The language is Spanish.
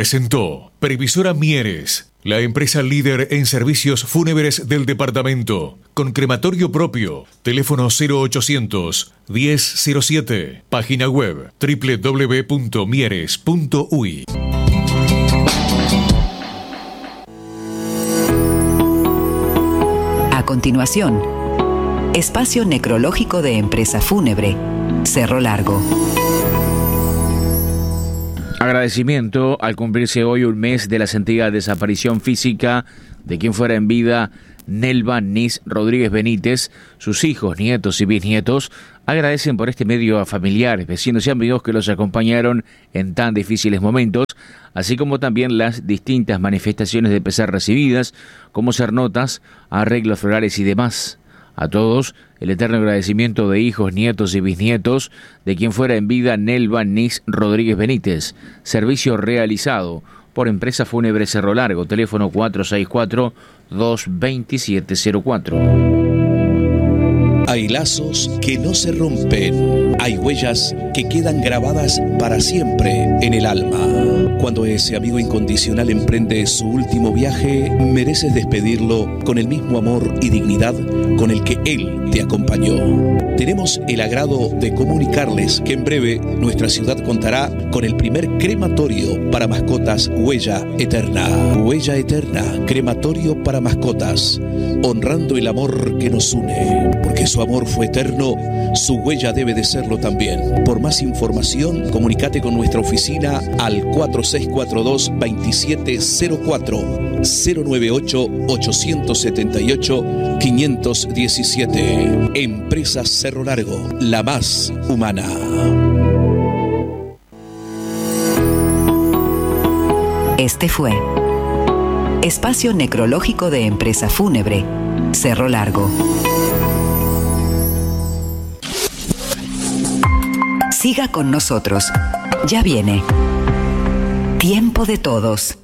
Presentó Previsora Mieres, la empresa líder en servicios fúnebres del departamento, con crematorio propio. Teléfono 0800 1007. Página web www.mieres.uy. A continuación, espacio necrológico de empresa fúnebre, Cerro Largo. Agradecimiento al cumplirse hoy un mes de la sentida desaparición física de quien fuera en vida Nelva Nis Rodríguez Benítez. Sus hijos, nietos y bisnietos agradecen por este medio a familiares, vecinos y amigos que los acompañaron en tan difíciles momentos, así como también las distintas manifestaciones de pesar recibidas, como ser notas, arreglos florales y demás. A todos, el eterno agradecimiento de hijos, nietos y bisnietos de quien fuera en vida Nelva Nis Rodríguez Benítez. Servicio realizado por Empresa Fúnebre Cerro Largo, teléfono 464-22704. Hay lazos que no se rompen, hay huellas que quedan grabadas para siempre en el alma. Cuando ese amigo incondicional emprende su último viaje, mereces despedirlo con el mismo amor y dignidad con el que él te acompañó. Tenemos el agrado de comunicarles que en breve nuestra ciudad contará con el primer crematorio para mascotas Huella Eterna. Huella Eterna, crematorio para mascotas, honrando el amor que nos une. Porque su amor fue eterno, su huella debe de serlo también. Por más información, comunícate con nuestra oficina al 4642-2704, 098-878-517. Empresa Cerro Largo, la más humana. Este fue Espacio Necrológico de Empresa Fúnebre, Cerro Largo. Siga con nosotros. Ya viene Tiempo de Todos.